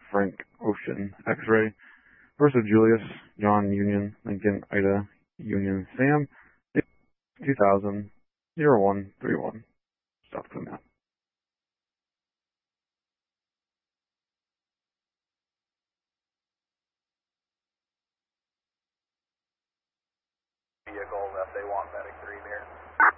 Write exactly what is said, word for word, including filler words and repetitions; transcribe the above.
Frank Ocean X-Ray versus Julius John Union Lincoln Ida Union Sam two thousand zero one three one. South Carolina. Vehicle left A one medic three there.